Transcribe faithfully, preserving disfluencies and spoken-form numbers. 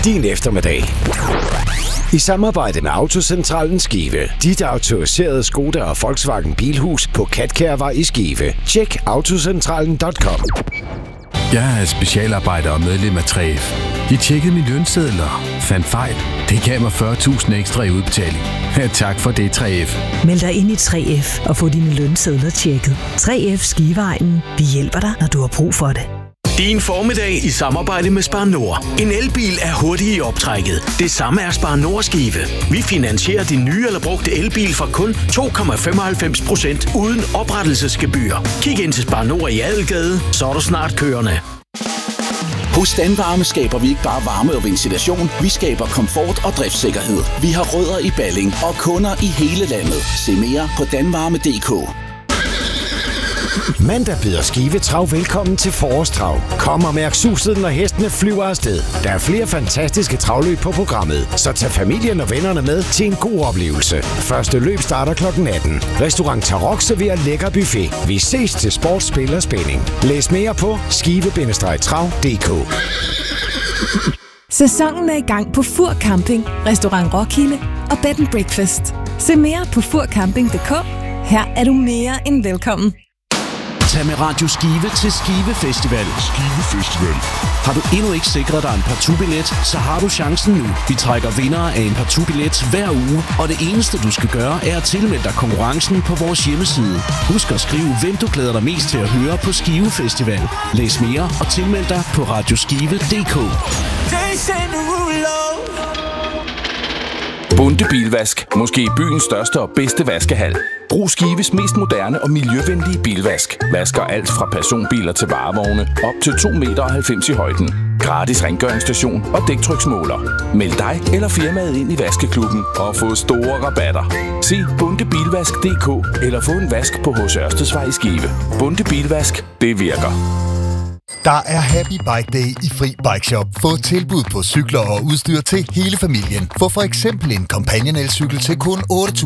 din eftermiddag. I samarbejde med Autocentralen Skive. Dit autoriserede Skoda og Volkswagen Bilhus på Katkærvej i Skive. Tjek autocentralen punktum com. Jeg er specialarbejder og medlem af tre F. De tjekkede min lønseddel og fandt fejl. Det gav mig fyrre tusind ekstra i udbetaling. Ja, tak for det, tre F. Meld dig ind i tre F og få dine lønsedler tjekket. tre F Skiveegnen. Vi hjælper dig, når du har brug for det. Din formiddag i samarbejde med Spar Nord. En elbil er hurtig i optrækket. Det samme er Spar Nord Skive. Vi finansierer din nye eller brugte elbil for kun to komma femoghalvfems procent uden oprettelsesgebyr. Kig ind til Spar Nord i Adelgade, så er du snart kørende. Hos Danvarme skaber vi ikke bare varme og ventilation, vi skaber komfort og driftssikkerhed. Vi har rødder i Balling og kunder i hele landet. Se mere på danvarme punktum d k. Mandag byder Skive Trav velkommen til forårstrav. Kom og mærk suset, når hestene flyver afsted. Der er flere fantastiske travløb på programmet, så tag familien og vennerne med til en god oplevelse. Første løb starter klokken atten. Restaurant Tarok serverer lækker buffet. Vi ses til sport, spil og spænding. Læs mere på skive bindestreg trav punktum d k. Sæsonen er i gang på Fur Camping, Restaurant Roskilde og Bed and Breakfast. Se mere på fur camping punktum d k. Her er du mere end velkommen. Tag med Radio Skive til Skive Festival. Skive Festival. Har du endnu ikke sikret dig en partout-billet, så har du chancen nu. Vi trækker vindere af en partout-billet hver uge, og det eneste du skal gøre er at tilmelde dig konkurrencen på vores hjemmeside. Husk at skrive, hvem du glæder dig mest til at høre på Skive Festival. Læs mere og tilmeld dig på radioskive punktum d k. Bunde Bilvask. Måske byens største og bedste vaskehal. Brug Skives mest moderne og miljøvenlige bilvask. Vasker alt fra personbiler til varevogne op til to komma halvfems meter i højden. Gratis rengøringsstation og dæktryksmåler. Meld dig eller firmaet ind i vaskeklubben og få store rabatter. Se bunde bilvask punktum d k eller få en vask på H C Ørstedsvej i Skive. Bunde Bilvask, det virker. Der er Happy Bike Day i Fri Bike Shop. Få tilbud på cykler og udstyr til hele familien. Få for eksempel en Companion elcykel til kun otte